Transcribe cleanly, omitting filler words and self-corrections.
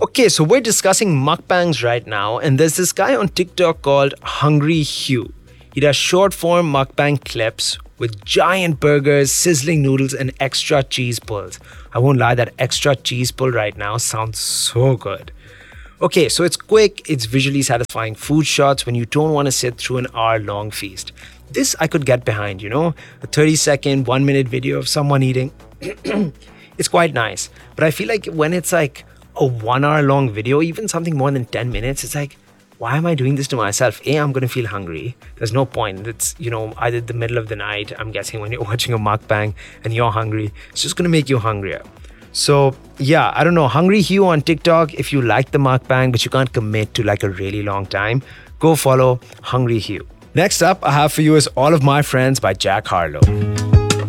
Okay, so we're discussing mukbangs right now, and there's this guy on TikTok called Hungry Hugh. He does short form mukbang clips with giant burgers, sizzling noodles, and extra cheese pulls. I won't lie, that extra cheese pull right now sounds so good. Okay, so it's quick, it's visually satisfying food shots when you don't want to sit through an hour-long feast. This I could get behind, a 30-second, 1-minute video of someone eating. It's quite nice. But I feel like when it's like a 1 hour-long video, even something more than 10 minutes, it's like, why am I doing this to myself? I'm going to feel hungry. There's no point. It's, either the middle of the night, I'm guessing when you're watching a mukbang and you're hungry, it's just going to make you hungrier. So yeah, I don't know, Hungry Hugh on TikTok, if you like the mukbang but you can't commit to like a really long time, go follow Hungry Hugh. Next up I have for you is All of My Friends by Jack Harlow.